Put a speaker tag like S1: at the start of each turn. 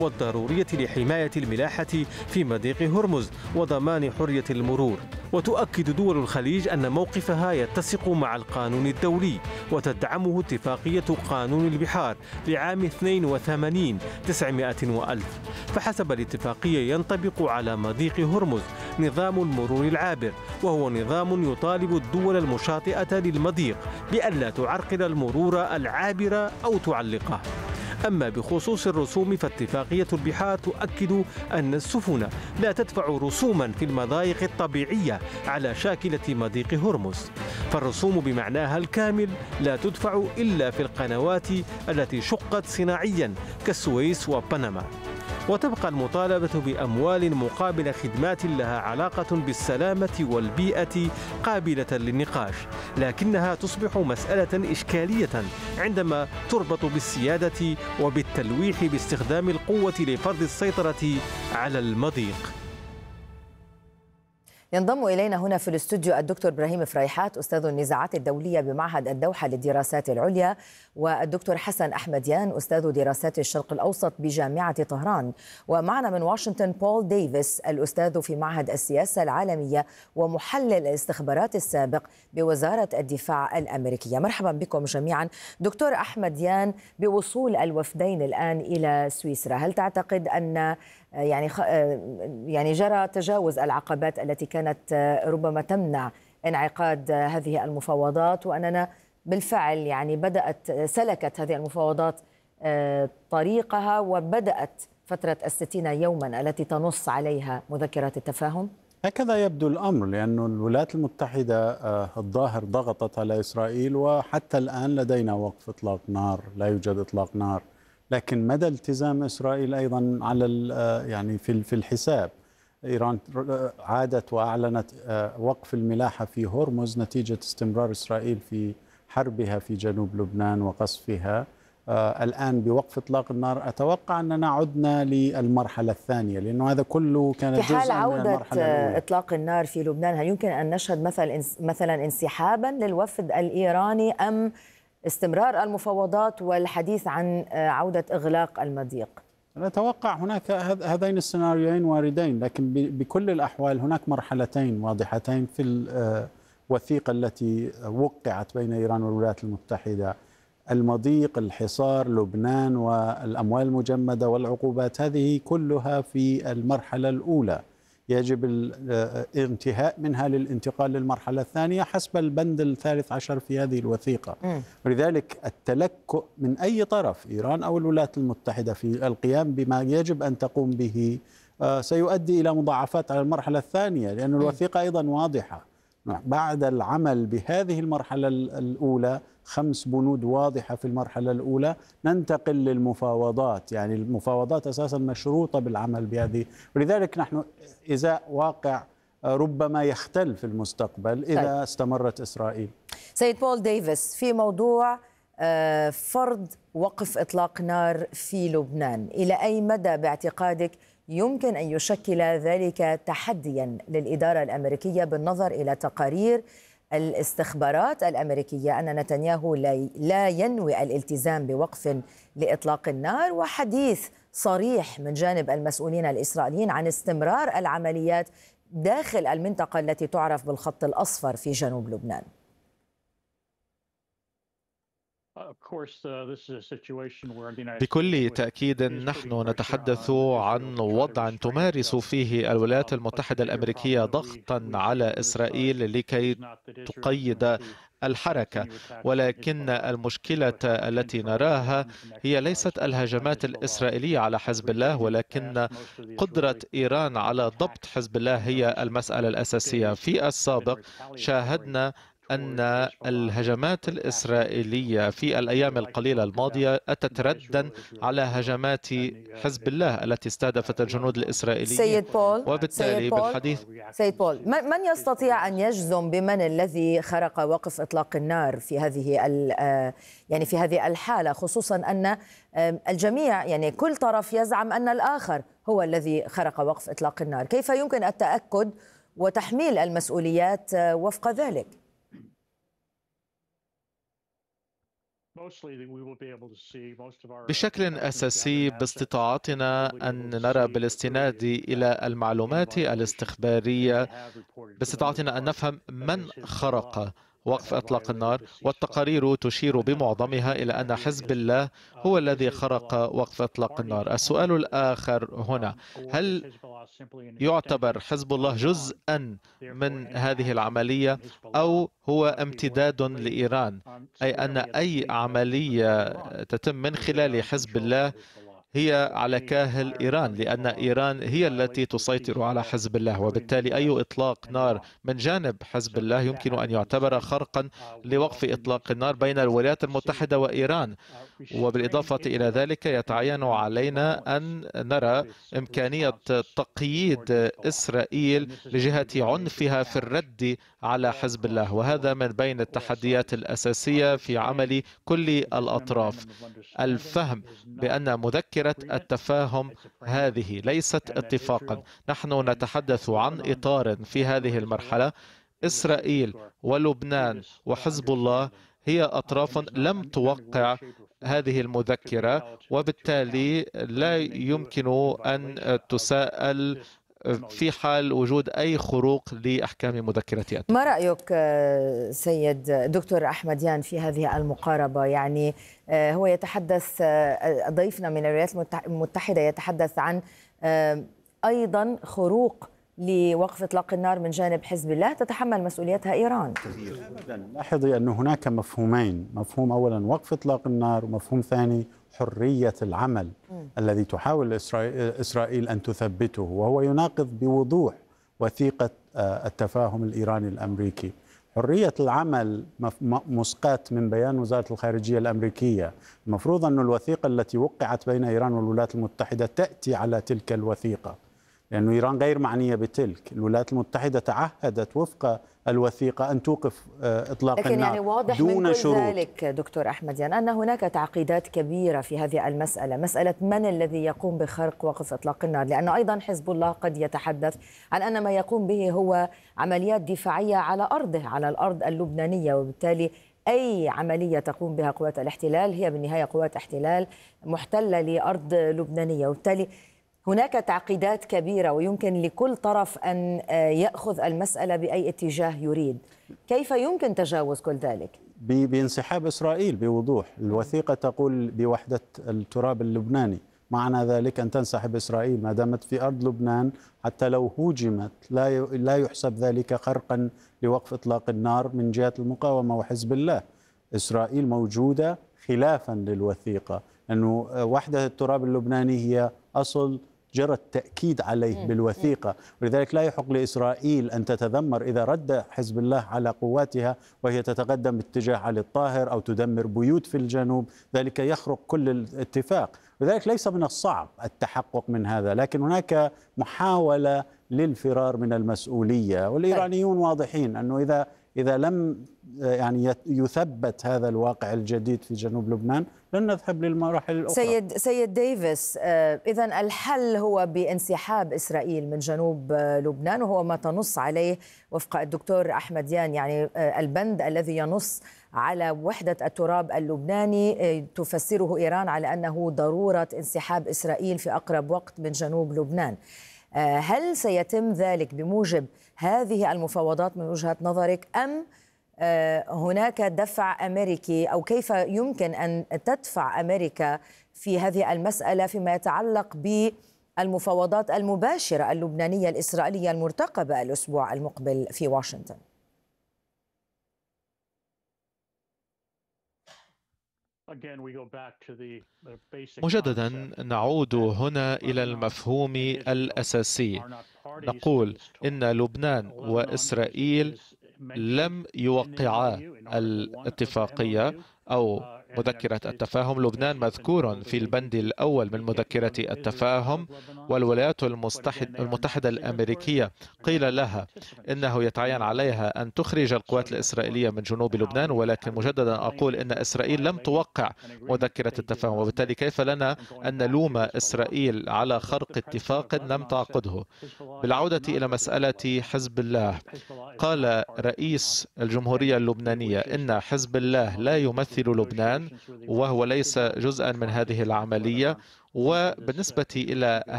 S1: والضرورية لحماية الملاحة في مضيق هرمز وضمان حرية المرور. وتؤكد دول الخليج أن موقفها يتسق مع القانون الدولي وتدعمه اتفاقية قانون البحار لعام 82 900 وألف. فحسب الاتفاقية ينطبق على مضيق هرمز نظام المرور العابر، وهو نظام يطالب الدول المشاطئة للمضيق بألا تعرقل المرور العابر أو تعلقه. أما بخصوص الرسوم فاتفاقية البحار تؤكد أن السفن لا تدفع رسوما في المضايق الطبيعية على شاكلة مضيق هرمز، فالرسوم بمعناها الكامل لا تدفع إلا في القنوات التي شقت صناعيا كالسويس وبنما. وتبقى المطالبة بأموال مقابل خدمات لها علاقة بالسلامة والبيئة قابلة للنقاش، لكنها تصبح مسألة إشكالية عندما تربط بالسيادة وبالتلويح باستخدام القوة لفرض السيطرة على المضيق.
S2: ينضم إلينا هنا في الاستوديو الدكتور إبراهيم فريحات أستاذ النزاعات الدولية بمعهد الدوحة للدراسات العليا، والدكتور حسن أحمديان أستاذ دراسات الشرق الأوسط بجامعة طهران، ومعنا من واشنطن بول ديفيس الأستاذ في معهد السياسة العالمية ومحلل الاستخبارات السابق بوزارة الدفاع الأمريكية. مرحبا بكم جميعا. دكتور أحمديان، بوصول الوفدين الآن إلى سويسرا، هل تعتقد أن يعني جرى تجاوز العقبات التي كانت ربما تمنع انعقاد هذه المفاوضات، وأننا بالفعل سلكت هذه المفاوضات طريقها وبدأت فترة 60 يوما التي تنص عليها مذكرات التفاهم؟
S3: هكذا يبدو الأمر، لأن الولايات المتحدة الظاهر ضغطت على إسرائيل، وحتى الآن لدينا وقف إطلاق نار، لا يوجد إطلاق نار، لكن مدى التزام إسرائيل أيضا على في الحساب. إيران عادت وأعلنت وقف الملاحة في هرمز نتيجة استمرار إسرائيل في حربها في جنوب لبنان وقصفها. الآن بوقف إطلاق النار أتوقع أننا عدنا للمرحلة الثانية، لأنه هذا كله كان
S2: في حال
S3: جزءا من
S2: عودة
S3: المرحلة الأولى.
S2: إطلاق النار في لبنان، هل يمكن أن نشهد مثلا انسحابا للوفد الإيراني، أم استمرار المفاوضات والحديث عن عودة إغلاق المضيق؟
S3: أنا أتوقع هناك هذين السيناريوين واردين، لكن بكل الأحوال هناك مرحلتين واضحتين في الوثيقة التي وقعت بين إيران والولايات المتحدة: المضيق، الحصار، لبنان، والأموال المجمدة والعقوبات. هذه كلها في المرحلة الأولى، يجب الانتهاء منها للانتقال للمرحلة الثانية حسب البند الثالث عشر في هذه الوثيقة. ولذلك التلكؤ من أي طرف، إيران أو الولايات المتحدة، في القيام بما يجب أن تقوم به سيؤدي إلى مضاعفات على المرحلة الثانية، لأن الوثيقة أيضا واضحة. بعد العمل بهذه المرحلة الأولى، 5 بنود واضحة في المرحلة الأولى، ننتقل للمفاوضات. يعني المفاوضات أساسا مشروطة بالعمل بهذه، ولذلك نحن إزاء واقع ربما يختل في المستقبل إذا استمرت إسرائيل.
S2: سيد بول ديفيس، في موضوع فرض وقف إطلاق نار في لبنان، إلى أي مدى باعتقادك يمكن أن يشكل ذلك تحديا للإدارة الأمريكية، بالنظر إلى تقارير الاستخبارات الأمريكية أن نتنياهو لا ينوي الالتزام بوقف لإطلاق النار، وحديث صريح من جانب المسؤولين الإسرائيليين عن استمرار العمليات داخل المنطقة التي تعرف بالخط الأصفر في جنوب لبنان؟
S4: بكل تأكيد نحن نتحدث عن وضع تمارس فيه الولايات المتحدة الأمريكية ضغطا على إسرائيل لكي تقيد الحركة، ولكن المشكلة التي نراها هي ليست الهجمات الإسرائيلية على حزب الله، ولكن قدرة إيران على ضبط حزب الله هي المسألة الأساسية. في السابق شاهدنا أن الهجمات الإسرائيلية في الأيام القليلة الماضية أتت ردا على هجمات حزب الله التي استهدفت الجنود الإسرائيليين. وبالتالي بالحديث
S2: سيد بول، من يستطيع أن يجزم بمن الذي خرق وقف إطلاق النار في هذه الحالة، خصوصا أن الجميع كل طرف يزعم أن الآخر هو الذي خرق وقف إطلاق النار؟ كيف يمكن التأكد وتحميل المسؤوليات وفق ذلك؟
S4: بشكل أساسي باستطاعتنا أن نرى بالاستناد إلى المعلومات الاستخبارية، باستطاعتنا أن نفهم من خرق وقف إطلاق النار، والتقارير تشير بمعظمها إلى أن حزب الله هو الذي خرق وقف إطلاق النار. السؤال الآخر هنا، هل يعتبر حزب الله جزءا من هذه العملية أو هو امتداد لإيران، أي أن أي عملية تتم من خلال حزب الله هي على كاهل إيران، لأن إيران هي التي تسيطر على حزب الله، وبالتالي أي إطلاق نار من جانب حزب الله يمكن أن يعتبر خرقا لوقف إطلاق النار بين الولايات المتحدة وإيران. وبالإضافة إلى ذلك يتعين علينا أن نرى إمكانية تقييد إسرائيل لجهة عنفها في الرد على حزب الله، وهذا من بين التحديات الأساسية في عمل كل الأطراف. الفهم بأن مذكرة التفاهم هذه ليست اتفاقا، نحن نتحدث عن إطار في هذه المرحلة. إسرائيل ولبنان وحزب الله هي أطراف لم توقع هذه المذكرة، وبالتالي لا يمكن أن تساءل في حال وجود أي خروق لأحكام مذكرة.
S2: ما رأيك سيد دكتور أحمديان في هذه المقاربة؟ يعني هو يتحدث، ضيفنا من الولايات المتحدة يتحدث عن أيضا خروق لوقف إطلاق النار من جانب حزب الله تتحمل مسؤوليتها إيران.
S3: لاحظي أن هناك مفهومين، مفهوم أولا وقف إطلاق النار، ومفهوم ثاني حرية العمل الذي تحاول إسرائيل أن تثبته، وهو يناقض بوضوح وثيقة التفاهم الإيراني الأمريكي. حرية العمل مسقات من بيان وزارة الخارجية الأمريكية. المفروض أن الوثيقة التي وقعت بين إيران والولايات المتحدة تأتي على تلك الوثيقة، لأن إيران غير معنية بتلك. الولايات المتحدة تعهدت وفق الوثيقة أن توقف إطلاق
S2: لكن
S3: النار
S2: يعني واضح
S3: دون
S2: من كل
S3: شروط.
S2: ذلك دكتور أحمديان أن هناك تعقيدات كبيرة في هذه المسألة، مسألة من الذي يقوم بخرق وقف إطلاق النار، لأن أيضا حزب الله قد يتحدث عن أن ما يقوم به هو عمليات دفاعية على أرضه، على الأرض اللبنانية، وبالتالي أي عملية تقوم بها قوات الاحتلال هي بالنهاية قوات احتلال محتلة لأرض لبنانية، وبالتالي هناك تعقيدات كبيرة ويمكن لكل طرف أن يأخذ المسألة بأي اتجاه يريد. كيف يمكن تجاوز كل ذلك؟
S3: بانسحاب إسرائيل بوضوح. الوثيقة تقول بوحدة التراب اللبناني، معنى ذلك أن تنسحب إسرائيل ما دامت في أرض لبنان، حتى لو هوجمت لا يحسب ذلك خرقا لوقف إطلاق النار من جهة المقاومة وحزب الله. إسرائيل موجودة خلافا للوثيقة، أنه وحدة التراب اللبناني هي أصل جرى التأكيد عليه بالوثيقة، ولذلك لا يحق لإسرائيل أن تتذمر إذا رد حزب الله على قواتها وهي تتقدم باتجاه علي الطاهر أو تدمر بيوت في الجنوب، ذلك يخرق كل الاتفاق. لذلك ليس من الصعب التحقق من هذا، لكن هناك محاولة للفرار من المسؤولية، والإيرانيون واضحين أنه إذا لم يعني يثبت هذا الواقع الجديد في جنوب لبنان لن نذهب للمراحل الأخرى.
S2: سيد ديفيس، إذن الحل هو بانسحاب إسرائيل من جنوب لبنان، وهو ما تنص عليه وفق الدكتور أحمديان، يعني البند الذي ينص على وحدة التراب اللبناني تفسره إيران على أنه ضرورة انسحاب إسرائيل في أقرب وقت من جنوب لبنان. هل سيتم ذلك بموجب هذه المفاوضات من وجهة نظرك، أم هناك دفع أمريكي، أو كيف يمكن أن تدفع أمريكا في هذه المسألة فيما يتعلق بالمفاوضات المباشرة اللبنانية الإسرائيلية المرتقبة الأسبوع المقبل في واشنطن؟
S4: مجددا نعود هنا إلى المفهوم الأساسي. نقول إن لبنان وإسرائيل لم يوقعا الاتفاقية أو مذكرة التفاهم. لبنان مذكور في البند الأول من مذكرة التفاهم، والولايات المتحدة الأمريكية قيل لها إنه يتعين عليها أن تخرج القوات الإسرائيلية من جنوب لبنان، ولكن مجددا أقول إن إسرائيل لم توقع مذكرة التفاهم، وبالتالي كيف لنا أن نلوم إسرائيل على خرق اتفاق لم تعقده. بالعودة إلى مسألة حزب الله، قال رئيس الجمهورية اللبنانية إن حزب الله لا يمثل لبنان، وهو ليس جزءا من هذه العملية. وبالنسبة إلى